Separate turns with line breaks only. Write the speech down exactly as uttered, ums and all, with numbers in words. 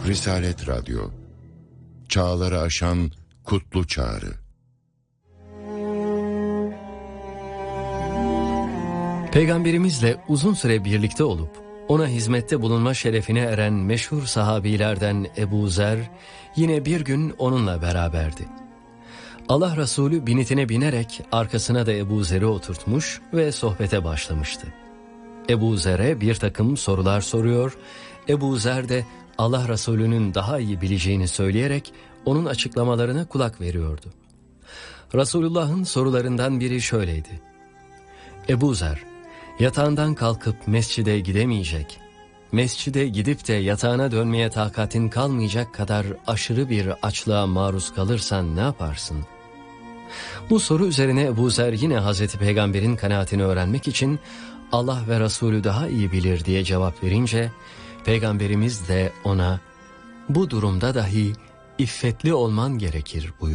Risalet Radyo, çağları aşan kutlu çağrı.
Peygamberimizle uzun süre birlikte olup ona hizmette bulunma şerefine eren meşhur sahabilerden Ebu Zer yine bir gün onunla beraberdi. Allah Resulü binitine binerek arkasına da Ebu Zer'i oturtmuş ve sohbete başlamıştı. Ebu Zer'e bir takım sorular soruyor, Ebu Zer de Allah Resulü'nün daha iyi bileceğini söyleyerek onun açıklamalarına kulak veriyordu. Resulullah'ın sorularından biri şöyleydi: Ebu Zer, yatağından kalkıp mescide gidemeyecek, mescide gidip de yatağına dönmeye takatin kalmayacak kadar aşırı bir açlığa maruz kalırsan ne yaparsın? Bu soru üzerine Ebu Zer yine Hazreti Peygamber'in kanaatini öğrenmek için Allah ve Resulü daha iyi bilir diye cevap verince, Peygamberimiz de ona bu durumda dahi iffetli olman gerekir buyurdu.